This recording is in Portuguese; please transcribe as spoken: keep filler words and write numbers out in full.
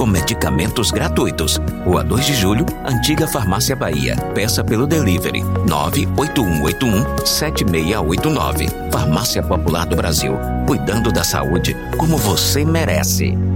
com medicamentos gratuitos. Rua dois de Julho, Antiga Farmácia Bahia. Peça pelo delivery nove oito um oito um sete seis oito nove. Farmácia Popular do Brasil, cuidando da saúde como você merece.